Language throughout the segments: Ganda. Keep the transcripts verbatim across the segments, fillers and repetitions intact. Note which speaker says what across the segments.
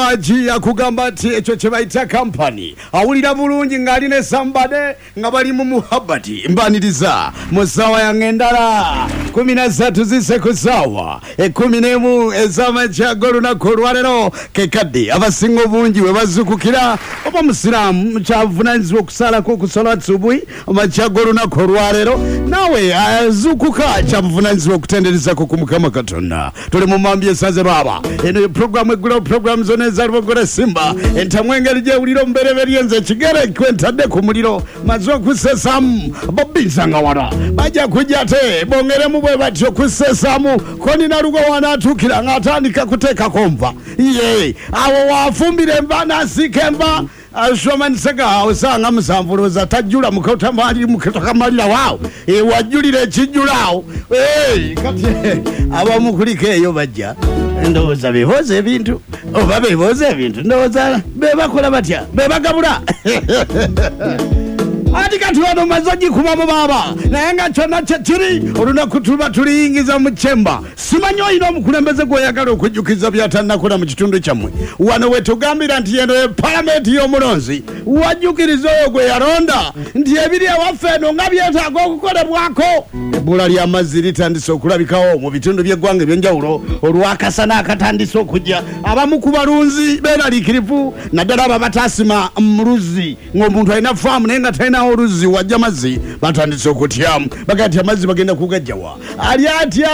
Speaker 1: Haji ya kugamba ati echo chebaita company awulira bulungi ngali ne sambade nga bali mu muhabbati mbaniriza musawa ya ngendala kumi na tatu zise kusawa e kumi n'emu ezama chagoro na kolwalero kekadde abasingo bungi we bazukukira oba musiramu chavunanzwa kusala ko kusola tsubuhi machagoro na kolwalero nawe azukuka chavunanzwa kutendereza ko kumukama katonda tuli mu mambye saze baba eno program egula program zone zarwo gore simba entamwengeri je uliro mbereberi enze kigere kwentadde ku muliro mazo kusesamu bobinsanga wara baja kujate bongere mu bwe batyo kusesamu koni na rugo wanatukira ngatandika kuteka komva ye awo wafumbire mbana sikemba Ashoma nisega usanga musamvuruza tajula mukota mali mukota malira wao e wajulire kijulao eh kati aba mukulike yo bajja ndoza bihoze bintu oba bihoze bintu ndoza bebakola batya bebagabula ati katuwano mazoji kumamo baba na yanga chona chachiri oluna kutuba tuliingiza mu chemba simanyo ino mukulembeze gwe yagala okujukiza byatana kola mu kitundu kyamwe wano wetugambira nti yeno e parliament yo mulonzi wajukirizo gwe yaronda nti ebiri awafeno ngabyetaaga okukolebwako ebbula lya mazzi litandise okulabikawo mu bitundu by'eggwanga ebyenjawulo olwakasana akatandise okujja abamu ku balunzi beeraliikirivu naddala abo batasima muluzi ng'omuntu alina faamu naye nga talina oluzi wajja mazzi batandise okutyamu bagati amazzi bagenda kugajjawa ali atya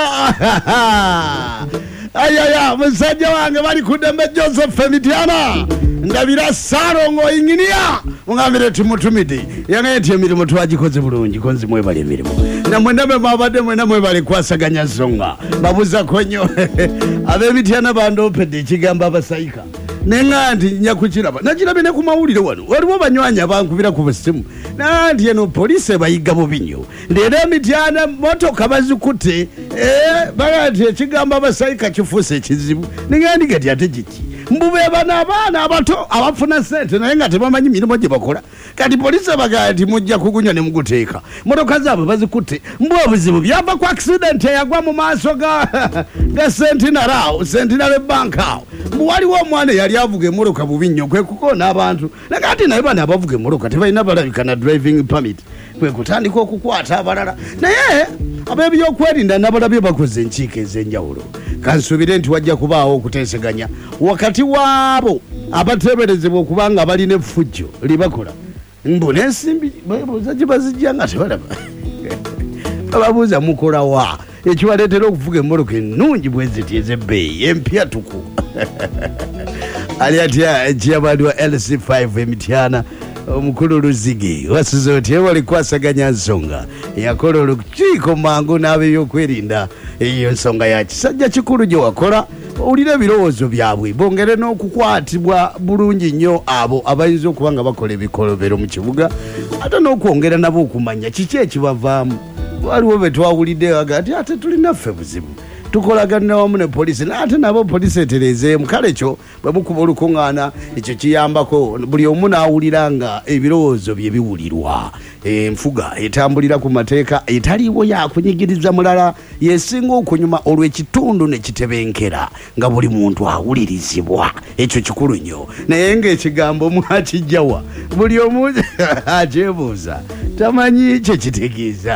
Speaker 1: ayaya musajja wange bali kudembe Joseph Emityana ndabira Sarongo inginia mungambire timutumidi yange eti emirimu twagikoze bulungi konzi mwe bali emirimu na mwendabe mabade mwenda mwe bali kwasaganya zonga babuza konyo abe Emityana bandopede ikigamba abasayika nengandi nyakukiraba nakirabe ne kumawulire wano waliwo banywanya bankubira ku busimu nandi eno police bayiga bubinyo ndere Emityana motoka bazikute eh bagati ekigamba abasayika kifuse kizibu nengandi gati ate jiki mbube bana abana abato abafuna sente naye nga tebamanyi mirimo gye bakola kati police bagati mujja kugunya ne muguteeka motoka zabo bazikutte mbu obuzibu byava ku accident yagwa mu maaso ga ga Centenary Centenary Bank mbu waliwo omwana yali avuga emmotoka bubinyo kwe kukona abantu nakati naye bana abavuga emmotoka tebalina balabika na driving permit kwe kutandika okukwata abalala naye ab'ebyokwerinda nabalabye bakoze enkiiko ez'enjawulo kansubire nti wajja kubaawo okuteeseganya wakati waabo abateeberezebwa okubanga balina effujjo libakola mbu n'ensimbi babuuza gye bazijja nga tebalaba bababuuza mukola wa ekibaleetera okuvuga emmotoka ennungi bwe ziti ez'ebbeeyi empya tuku ali atya chairman wa L C five Emityana omukulu Luzigi wasuze oti wali kwasaganya nsonga yakola olukiiko mangu n'ab'ebyokwerinda eyo nsonga ya kisajja kikulu gye wakola ulire birowoozo byabwe bongere n'okukwatibwa bulungi nnyo abo abayinza okuba nga bakola ebikolobero mu kibuga ate n'okwongera nabo okumanya kiki ekibavaamu waliwo be twawulidde agati ate tulinaffe buzibu tukolagana wamu ne police nate nabo police eterezeemu kale ekyo bwe mukuba olukuŋŋaana ekyo kiyambako buli omu naawuliranga ebirowoozo bye biwulirwa enfuga etambulira ku mateeka etaliiwo yakunyigiriza mulala yesinga okunyuma olw'ekitundu ne kitebenkera nga buli muntu awulirizibwa ekyo kikulu nnyo naye ng'ekigambo mwakijjawa buli omu akyebuuza tamanyi kye kitegeeza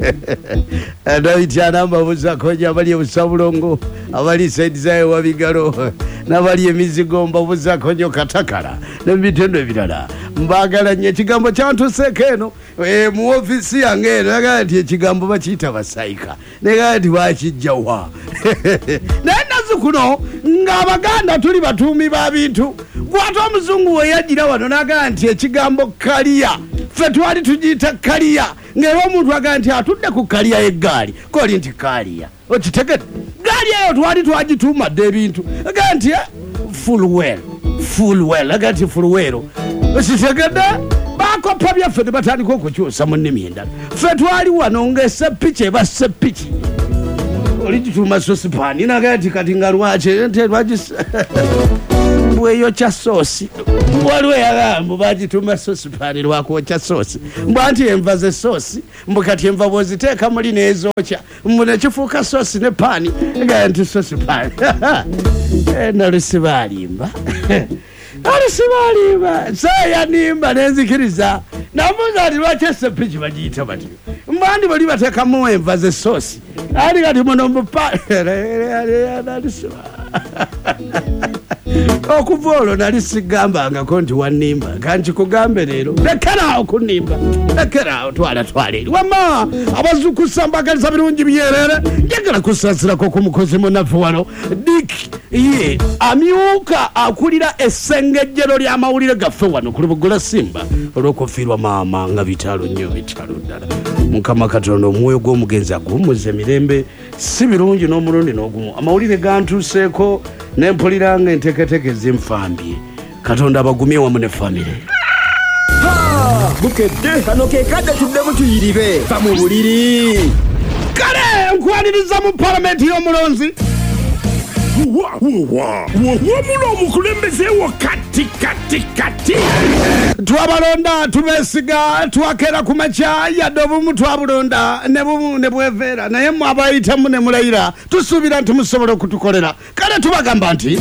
Speaker 1: Emityana mbabuuzako nyo abali ebusabulongo abali saidi zayo wabigalo n'abali emizigo mbabuuzako nyo katakala n'ebitendo ebirala mbagala nnyo ekigambo kyantuseeko eno mu ofisi yange eno nagaa nti ekigambo bakiyita basayika nagaa nti bakijjawa naye nazi kuno ng'Abaganda tuli batuumi ba bintu kwata omuzungu we yagira wano nagaa nti ekigambo kaliya ffe twali tugiyita kaliya ng'era omuntu agaa nti atudde ku kaliya y'eggaali koli nti kaliya okitegedde gaali eyo twali twagituumadde ebintu agaa nti fulwell fulwell agaa nti fulwero okitegedde bakopa byaffe ne batandika okukyusa mu nnimi endala ffe twali wano ng'esseppiki eba seppiki oli gituuma sosipaani nagaa nti kati nga lwaki nte lwagisa mbweyo cha sosi waliwe yagambo bagituma sosi pali lwakwokya sosi mbwanti enva ze sosi mbukati enva bwoziteeka muli neezokya mbune kifuuka sosi ne pani gaya nti sosi pani nalusi balimba alusi balimba seyanimba nenzikiriza namuza ati lwaki esepiki bagiyita batyo mbandi bali bateekamu enva ze sosi ali kati muno mupani okuva olwo nali sigambangako nti wanimba kankikugambe leero lekeraawo kunimba lekeraawo twala twala eri wama abazukusa mbagaliza birungi byerere njagala kusasirako ku mukozi munaffe wano dik ye amyuka akulira essengejjero ly'amawulire gaffe wano ku Lubugula Simba olw'okufiirwa maama nga bitalo nnyo bitalo ddala mukama katonda omwoyo gw'omugenzi aguwummuza emirembe si birungi n'omulundi n'ogumu amawulire gantuuseeko nempulira nga enteeketeeke zinfambye katonda abagumye wamu ne famire
Speaker 2: bukedde kano ke kadde tuddemu tuyiribe fa mu buliri
Speaker 1: kale nkwaliriza mu palamenti y'omulonzi
Speaker 3: wamula omukulembeze wo kati kati kati
Speaker 1: twabalonda tubesiga twakera ku makya yadde obumu twabulonda ne bumu ne bweveera naye mwe abayitamu ne mulayira tusuubira nti musobola okutukolera kale tubagamba nti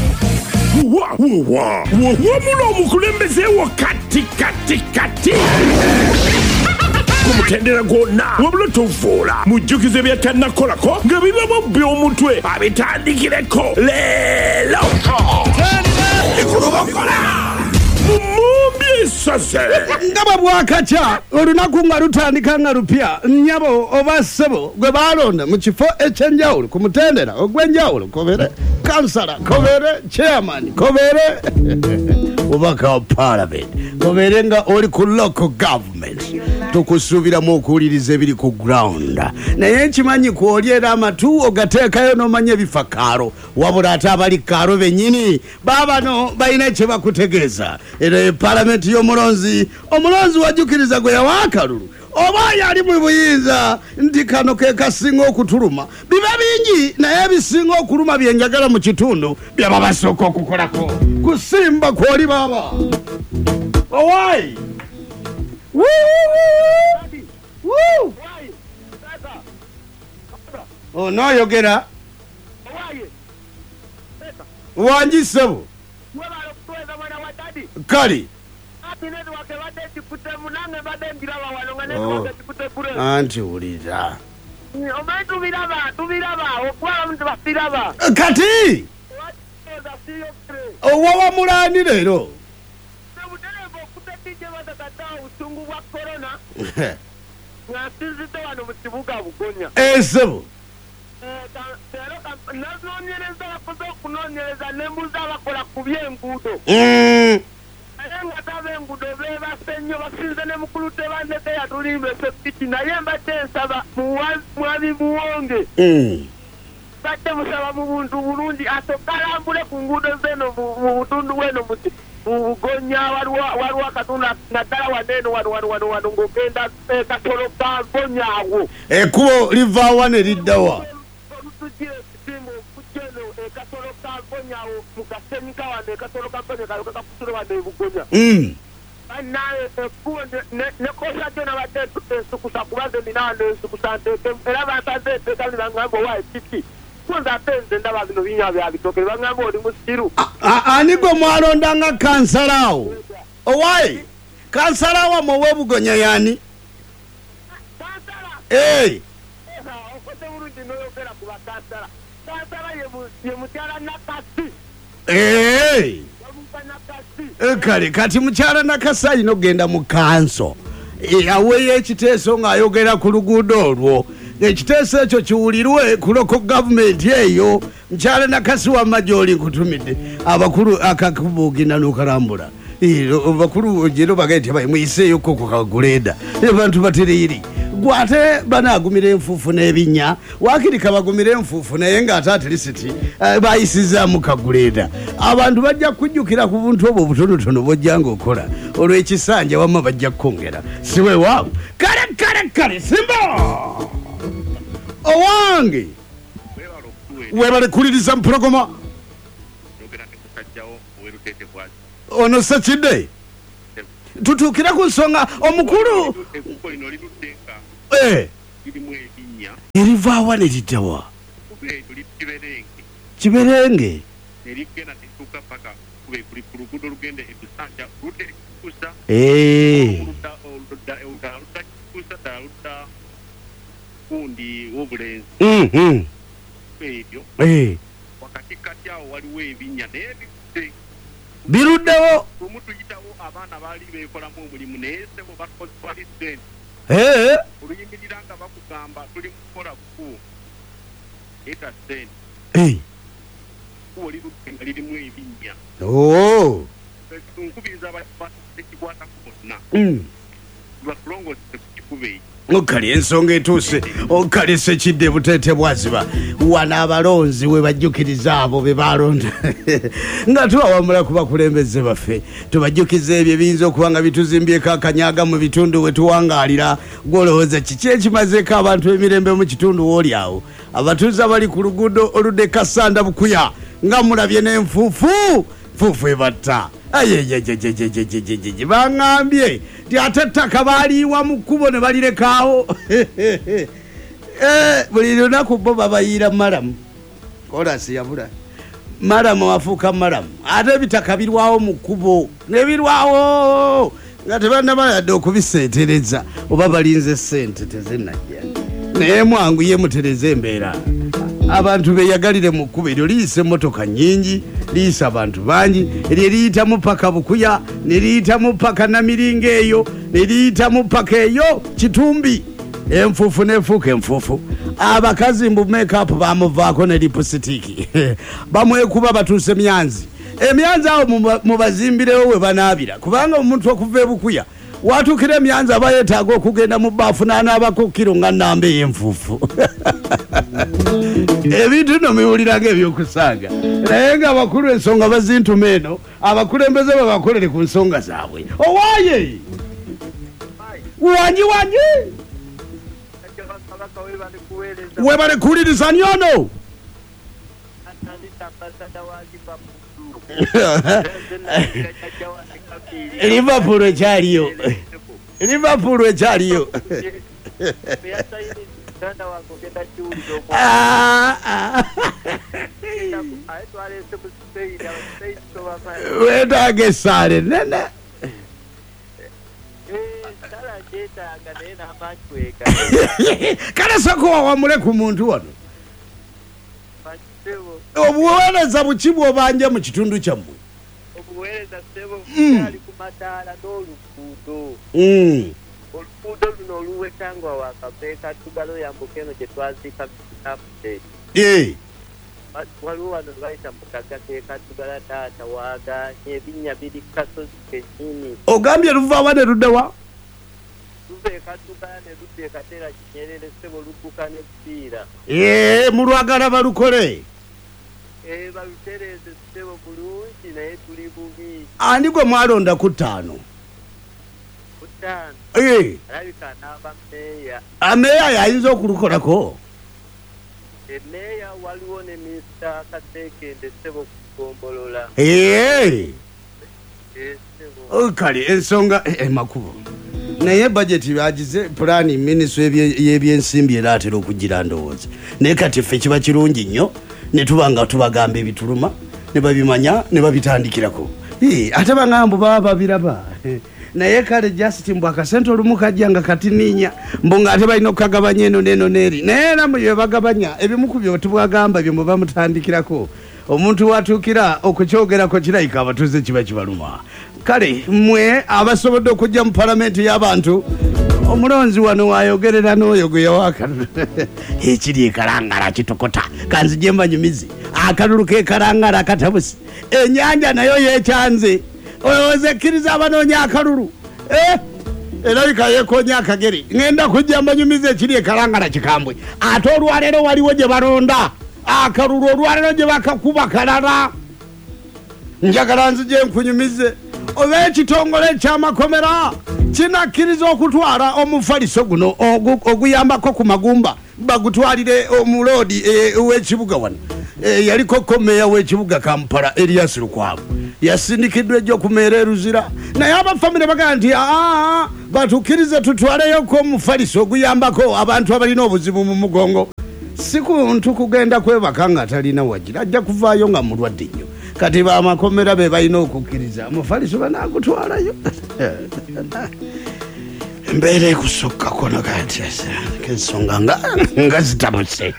Speaker 3: wamula omukulembeze wo kati kati kati kumutendera gwonna wabula tovuula mujjukize byatannakolako nga bibamu by'omutwe abitandikireko leero mumumbi esase
Speaker 1: nga bwe bwakakya olunaku nga lutandika nga lupya nnyabo oba ssebo gwe baalonda mu kifo ekyenjawulo ku mutendera ogw'enjawulo kobere kansala kobere chairman kobere obaka wa parliament kobere nga oli ku local government tukusuubiramu okuwuliriza ebiri ku ground naye nkimanyi kwoli era amatu ogateekayo n'omanya ebifa kaalo wabula ate abali kaalo bennyini baabano balina kye bakutegeeza era epalamenti y'omulonzi omulonzi wajjukiriza gwe yawa akalulu oba yali mu buyinza nti kano ke kasinga okutuluma biba bingi naye ebisinga okuluma byenjagala mu kitundu byaba basooka okukolako kusimba kwoli baaba owaayi onoyogera wanjisebo kali anti wulira kati owawa mulani leero esebo
Speaker 4: kunonyereza nembuza abakola ku byenguudo nga taba enguudo beebase nnyo basinze ne mukulu tebandeke yatulimba esepiki naye mbadde nsaba mwabi muwonge badde musaba mu buntu bulungi atokalambule ku nguudo zeno mu butundu bweno mu bugonya waliwo akatundu naddala waneeno wano wano wano wano ng'ogenda kasolo ka gonyawo
Speaker 1: ekkubo livaawa ne liddawa
Speaker 4: kasolo ka gonyawo mukasenyika wano kasolo ka gonya kalo kakakutule wano ebugonya naye ekkubo nekosa gyo nabadde ensukusa kubaze nina nensukusa nteeke era bansaze enteeka nibangamba owa ekiki kunze ate nze ndaba bino binya byabitoke bangamba oli musiru
Speaker 1: ani gwe mwalondanga kansalaawo owaayi kansalaawo mow'ebugonya yani
Speaker 4: kansala okoze bulungi noyogera ku bakansala kansala ye mukyala nakasi
Speaker 1: kale kati mukyala nakasi alina okgenda mu kanso aweeyo ekiteeso ng'ayogera ku luguudo olwo ekiteeso ekyo kiwulirwe ku loko gavumenti eyo mukyala nakasi wamma gy'oli nkutumidde abakulu akakubuugina n'okalambula bakulu jero bagaiti bayimuyiseeyo ko ku kaguleda abantu batereyiri gwate banagumira enfuufu n'ebinnya wakirika bagumira enfuufu naye ng'ate atirisiti bayisiza mu kaguleda abantu bajja kujjukira ku buntu obwo obutonotono bwojja ng'okola olw'ekisanja wamma bajja kukwongera siwe waawo kale kale kale simba owange webale kuliriza mpologoma
Speaker 4: jao werutete bwazi
Speaker 1: ono Sekide tutukira ku nsonga omukulu
Speaker 4: ekuko lino lirutenga
Speaker 1: eh
Speaker 4: lirimu ebinya
Speaker 1: erivaawa ne liddawa
Speaker 4: kube tuli kiberenge
Speaker 1: kiberenge
Speaker 4: nerigenda tetuuka paka kube kuli ku luguudo lugende ebisanja ludde likukusa
Speaker 1: eh
Speaker 4: oludda oludda oludda kikukusa ddala ludda kundi w'obulenzi
Speaker 1: mhm
Speaker 4: ebyo
Speaker 1: eh
Speaker 4: wakati kati awo waliwo ebinya naye bikutte
Speaker 1: biruddewo
Speaker 4: lumu tuyitawo abaana baali beekolamu omulimu naye sebo bakozwali ssente
Speaker 1: eh
Speaker 4: oluyimirira nga bakugamba tuli kukola bukubo eta ssente
Speaker 1: eh
Speaker 4: kuwo lirudde nga lirimu ebinnya
Speaker 1: oh
Speaker 4: nkubiriza abakikwatako bonna
Speaker 1: mm
Speaker 4: bakulongose ku kikubo ekyo
Speaker 1: okali ensonga etuuse okali Sekide Buteete Bwaziba wana abalonzi we bajjukiriza abo be balonda nga tuwawamula ku bakulembeze baffe tubajjukiza ebyo ebiyinza okuba nga bituzimbyeko akanyaga mu bitundu we tuwangaalira gwolowooza kiki ekimazeeko abantu emirembe mu kitundu wooli awo abatuuze abali ku luguudo oludde Kasanda Bukuya nga mulabye n'enfuufu fuufu ebatta ayejejejejejejejeje baŋŋambye ti ate ettaka baaliiwa mu kkubo ne balirekaawo buli lunaku bo babayiira malamu kolasi yabula malamu afuuka malamu ate ebitaka birwawo mu kkubo nebirwawo nga tebannaba yadde okubiseetereza oba balinze ssente tezinnajja naye mwangu ye mutereze embeera abantu beyagalire mu kkubo eryo liyisa emmotoka nnyingi liyisa abantu bangi eryo liyitamu paka Bukuya ne liyitamu paka Namiringa eyo ne liyitamu paka eyo Kitumbi enfuufu nefuuka enfuufu abakazi mbu make-up bamuvaako ne lipusitiiki bamwekuba batuuse myanzi emyanzi awo mubazimbirewo we banaabira kubanga omuntu okuva e Bukuya watuukira emyanzi aba yeetaaga okugenda mu baafu n'anaabako kiro nga nnamba ey'enfuufu ebintu no miwuliraga ebyokusaaga naye nga abakulu ensonga bazintuma eno abakulembeze babakolere ku nsonga zaabwe owaaye wanji wanji webalekuwuliriza nyono Liverpool ekyaliyo Liverpool ekyaliyo wetaaga essaale nene kale soko wawamule ku muntu wano obuweereza buki bw'obanja mu kitundu kyammwe
Speaker 4: obuweereza sebo ali ku madaala n'oluguudo oluguudo luno oluwetangwa wakapeeka tugalo yambuka eno gye twaziika
Speaker 1: ee
Speaker 4: waliwo wano lwayita mukagateeka tugala taata waaganye ebinnya biri kasozi kennyini
Speaker 1: ogambye luvaawa ne luddawa
Speaker 4: lubeeka tugala ne ludda ekateera kinyerere sebo lugguka n'ebipiira
Speaker 1: ee mulwagala balukole
Speaker 4: ee balutereeze sebo bulungi naye tuli bubi
Speaker 1: ani gwe mwalonda ku ttaano
Speaker 4: ku ttaano
Speaker 1: ee
Speaker 4: alabika anaaba meeya
Speaker 1: ameeya yayinza okulukolako
Speaker 4: emmeeya waliwo ne minisita Kasekende sebo kugombolola
Speaker 1: ee
Speaker 4: ee sebo
Speaker 1: kale ensonga emakubo naye budget bagize pulaani minisitule y'ebyensimbi era atera okugira ndowooza naye kati ffe kiba kirungi nnyo ne tuba nga tubagamba ebituluma ne babimanya ne babitandikirako ate baŋambu baba babiraba naye kale just mbu akasente olumu kajja nga katininya mbu ng'ate balina okukagabanya eno n'eno n'eri naye era mu bye bagabanya ebimu ku byo tubagamba bye mwe bamutandikirako omuntu watuukira okukyogerako kirayika abatuuze kiba kibaluma kale mmwe abasobodde okujja mu palamenti y'abantu omulonzi wano wayogerera n'oyo gwe yawakalulu ekiri ekalangala kitokota kanzije mbanyumizi akalulu kekalangala akatabusi ennyanja nayo yekyanze olowooza ekkiriza abanoonya akalulu erabika yeekoonya akageri ŋŋenda kujja mbanyumizi ekiri ekalangala kikambwe ate olwaleero waliwo gye balonda akalulu olwaleero gye bakakuba kalala njagala nzije nkunyumize oba ekitongole ekyamakomera kinakkiriza okutwala omufaliso guno oguyambako ku magumba bagutwalire omuloodi w'ekibuga wano yaliko komeya w'ekibuga Kampala Elias Lukwago yasindikiddwa ejjo kumeera eruzira naye abafamire bagaa nti aa batukkirize tutwaleyoko omufaliso oguyambako abantu abalina obuzibu mu mugongo si kuntu kugenda kwebaka nga talina wagira ajja kuvaayo nga mulwadde nnyo kati bamakomera be balina okukkiriza omufaliso banagutwalayo embeera ekusokkako nakati kensonga nga zitabuse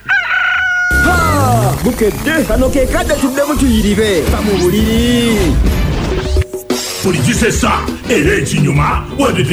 Speaker 2: bukedde kano ke kadde tuddemu tuyiribe mu buliri
Speaker 3: buli kisesa era ekinyuma wadde